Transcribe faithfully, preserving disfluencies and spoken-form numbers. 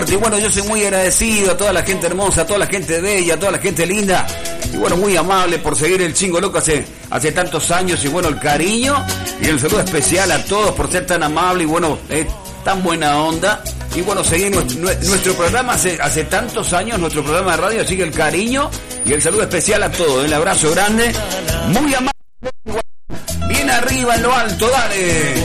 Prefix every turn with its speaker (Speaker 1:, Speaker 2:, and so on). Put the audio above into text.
Speaker 1: fuerte. Y bueno, yo soy muy agradecido a toda la gente hermosa, a toda la gente bella, a toda la gente linda. Y bueno, muy amable por seguir el Chingo Loco hace, hace tantos años. Y bueno, el cariño y el saludo especial a todos por ser tan amable y bueno, eh, tan buena onda. Y bueno, seguir nuestro, nuestro programa hace, hace tantos años, nuestro programa de radio, así que el cariño y el saludo especial a todos. El abrazo grande, muy amable. Bien arriba en lo alto, dale.